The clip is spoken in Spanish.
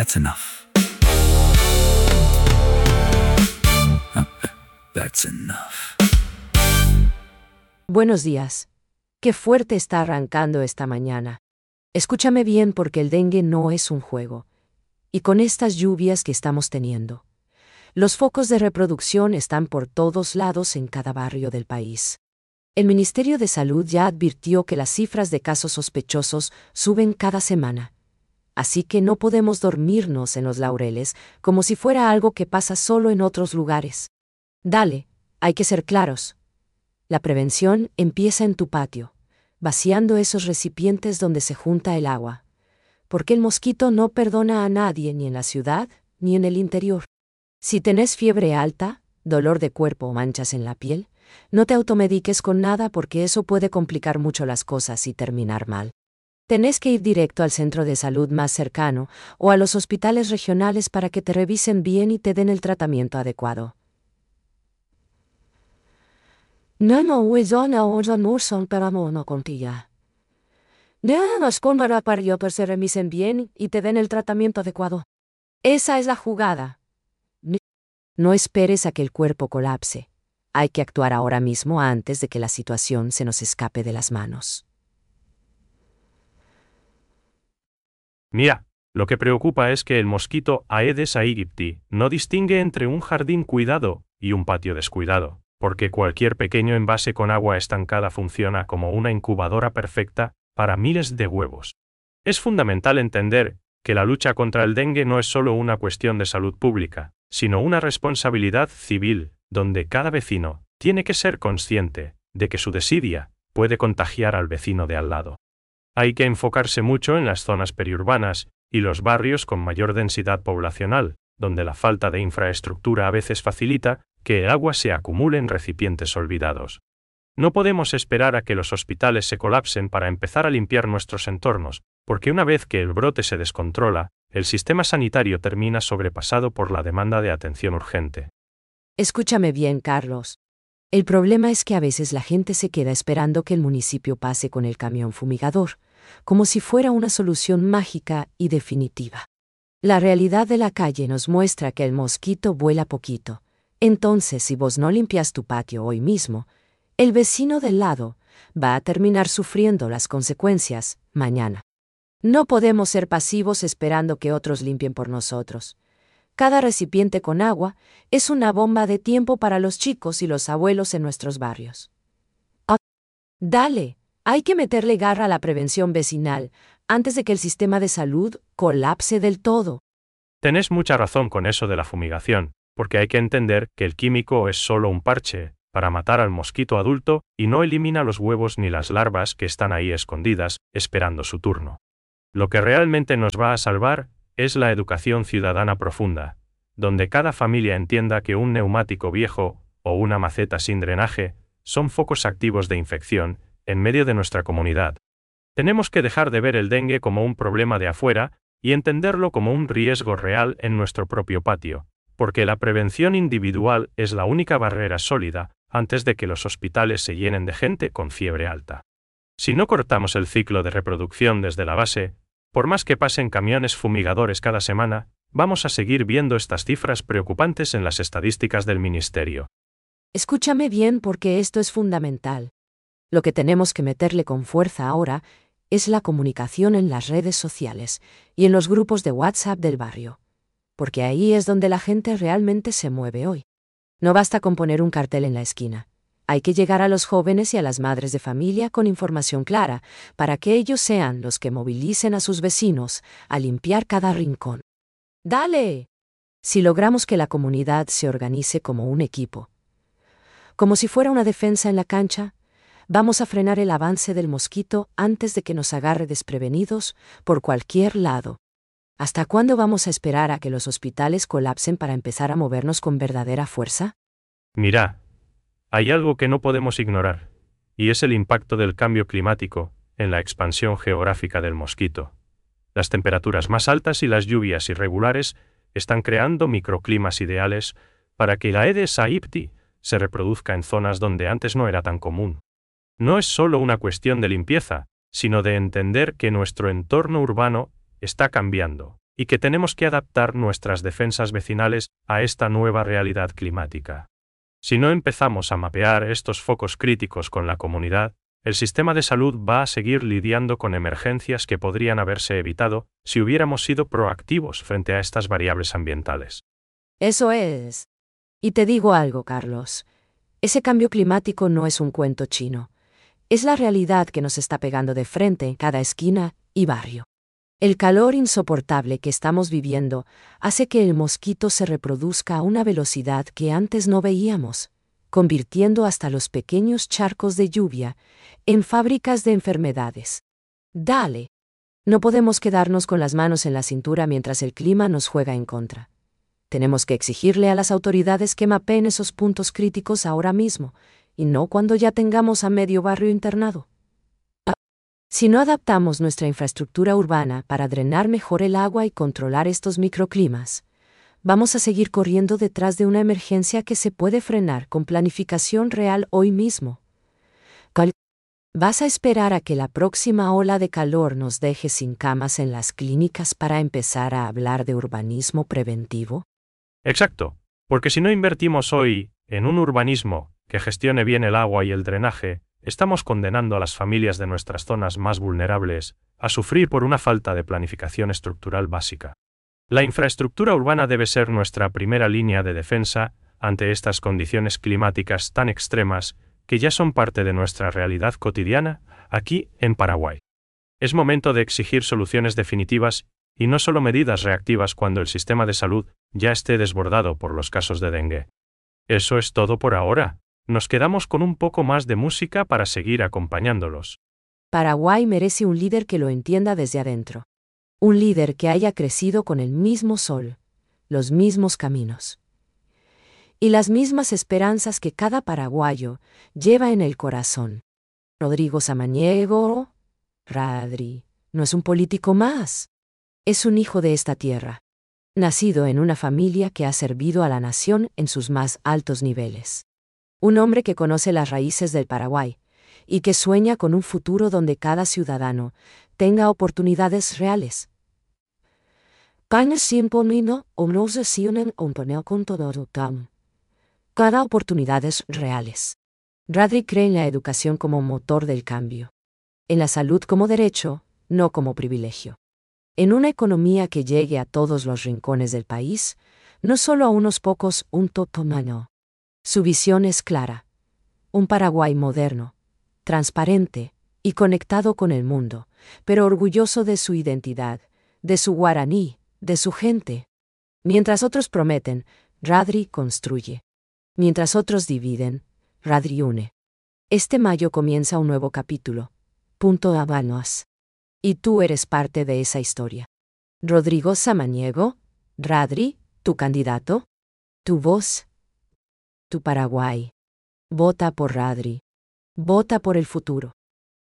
That's enough. That's enough. Buenos días. Qué fuerte está arrancando esta mañana. Escúchame bien porque el dengue no es un juego. Y con estas lluvias que estamos teniendo, los focos de reproducción están por todos lados en cada barrio del país. El Ministerio de Salud ya advirtió que las cifras de casos sospechosos suben cada semana. Así que no podemos dormirnos en los laureles como si fuera algo que pasa solo en otros lugares. Dale, hay que ser claros. La prevención empieza en tu patio, vaciando esos recipientes donde se junta el agua. Porque el mosquito no perdona a nadie ni en la ciudad ni en el interior. Si tenés fiebre alta, dolor de cuerpo o manchas en la piel, no te automediques con nada porque eso puede complicar mucho las cosas y terminar mal. Tenés que ir directo al centro de salud más cercano o a los hospitales regionales para que te revisen bien y te den el tratamiento adecuado. Para que se revisen bien y te den el tratamiento adecuado. Esa es la jugada. No esperes a que el cuerpo colapse. Hay que actuar ahora mismo antes de que la situación se nos escape de las manos. Mira, lo que preocupa es que el mosquito Aedes aegypti no distingue entre un jardín cuidado y un patio descuidado, porque cualquier pequeño envase con agua estancada funciona como una incubadora perfecta para miles de huevos. Es fundamental entender que la lucha contra el dengue no es solo una cuestión de salud pública, sino una responsabilidad civil, donde cada vecino tiene que ser consciente de que su desidia puede contagiar al vecino de al lado. Hay que enfocarse mucho en las zonas periurbanas y los barrios con mayor densidad poblacional, donde la falta de infraestructura a veces facilita que el agua se acumule en recipientes olvidados. No podemos esperar a que los hospitales se colapsen para empezar a limpiar nuestros entornos, porque una vez que el brote se descontrola, el sistema sanitario termina sobrepasado por la demanda de atención urgente. Escúchame bien, Carlos. El problema es que a veces la gente se queda esperando que el municipio pase con el camión fumigador, como si fuera una solución mágica y definitiva. La realidad de la calle nos muestra que el mosquito vuela poquito. Entonces, si vos no limpias tu patio hoy mismo, el vecino del lado va a terminar sufriendo las consecuencias mañana. No podemos ser pasivos esperando que otros limpien por nosotros. Cada recipiente con agua es una bomba de tiempo para los chicos y los abuelos en nuestros barrios. Dale, hay que meterle garra a la prevención vecinal antes de que el sistema de salud colapse del todo. Tenés mucha razón con eso de la fumigación, porque hay que entender que el químico es solo un parche para matar al mosquito adulto y no elimina los huevos ni las larvas que están ahí escondidas, esperando su turno. Lo que realmente nos va a salvar es la educación ciudadana profunda, donde cada familia entienda que un neumático viejo o una maceta sin drenaje son focos activos de infección en medio de nuestra comunidad. Tenemos que dejar de ver el dengue como un problema de afuera y entenderlo como un riesgo real en nuestro propio patio, porque la prevención individual es la única barrera sólida antes de que los hospitales se llenen de gente con fiebre alta. Si no cortamos el ciclo de reproducción desde la base, por más que pasen camiones fumigadores cada semana, vamos a seguir viendo estas cifras preocupantes en las estadísticas del ministerio. Escúchame bien porque esto es fundamental. Lo que tenemos que meterle con fuerza ahora es la comunicación en las redes sociales y en los grupos de WhatsApp del barrio. Porque ahí es donde la gente realmente se mueve hoy. No basta con poner un cartel en la esquina. Hay que llegar a los jóvenes y a las madres de familia con información clara, para que ellos sean los que movilicen a sus vecinos a limpiar cada rincón. ¡Dale! Si logramos que la comunidad se organice como un equipo, como si fuera una defensa en la cancha, vamos a frenar el avance del mosquito antes de que nos agarre desprevenidos por cualquier lado. ¿Hasta cuándo vamos a esperar a que los hospitales colapsen para empezar a movernos con verdadera fuerza? Mira, hay algo que no podemos ignorar, y es el impacto del cambio climático en la expansión geográfica del mosquito. Las temperaturas más altas y las lluvias irregulares están creando microclimas ideales para que la Aedes aegypti se reproduzca en zonas donde antes no era tan común. No es solo una cuestión de limpieza, sino de entender que nuestro entorno urbano está cambiando, y que tenemos que adaptar nuestras defensas vecinales a esta nueva realidad climática. Si no empezamos a mapear estos focos críticos con la comunidad, el sistema de salud va a seguir lidiando con emergencias que podrían haberse evitado si hubiéramos sido proactivos frente a estas variables ambientales. Eso es. Y te digo algo, Carlos. Ese cambio climático no es un cuento chino. Es la realidad que nos está pegando de frente en cada esquina y barrio. El calor insoportable que estamos viviendo hace que el mosquito se reproduzca a una velocidad que antes no veíamos, convirtiendo hasta los pequeños charcos de lluvia en fábricas de enfermedades. Dale. No podemos quedarnos con las manos en la cintura mientras el clima nos juega en contra. Tenemos que exigirle a las autoridades que mapeen esos puntos críticos ahora mismo, y no cuando ya tengamos a medio barrio internado. Si no adaptamos nuestra infraestructura urbana para drenar mejor el agua y controlar estos microclimas, vamos a seguir corriendo detrás de una emergencia que se puede frenar con planificación real hoy mismo. ¿Vas a esperar a que la próxima ola de calor nos deje sin camas en las clínicas para empezar a hablar de urbanismo preventivo? Exacto, porque si no invertimos hoy en un urbanismo que gestione bien el agua y el drenaje, estamos condenando a las familias de nuestras zonas más vulnerables a sufrir por una falta de planificación estructural básica. La infraestructura urbana debe ser nuestra primera línea de defensa ante estas condiciones climáticas tan extremas que ya son parte de nuestra realidad cotidiana aquí en Paraguay. Es momento de exigir soluciones definitivas y no solo medidas reactivas cuando el sistema de salud ya esté desbordado por los casos de dengue. Eso es todo por ahora. Nos quedamos con un poco más de música para seguir acompañándolos. Paraguay merece un líder que lo entienda desde adentro. Un líder que haya crecido con el mismo sol, los mismos caminos y las mismas esperanzas que cada paraguayo lleva en el corazón. Rodrigo Samaniego, Radri, no es un político más. Es un hijo de esta tierra, nacido en una familia que ha servido a la nación en sus más altos niveles. Un hombre que conoce las raíces del Paraguay y que sueña con un futuro donde cada ciudadano tenga oportunidades reales. Cada oportunidades reales. Radri cree en la educación como motor del cambio. En la salud como derecho, no como privilegio. En una economía que llegue a todos los rincones del país, no solo a unos pocos, un totomano. Su visión es clara. Un Paraguay moderno, transparente y conectado con el mundo, pero orgulloso de su identidad, de su guaraní, de su gente. Mientras otros prometen, Radri construye. Mientras otros dividen, Radri une. Este mayo comienza un nuevo capítulo. Punto Habanos. Y tú eres parte de esa historia. Rodrigo Samaniego, Radri, tu candidato, tu voz, tu Paraguay. Vota por Radri. Vota por el futuro.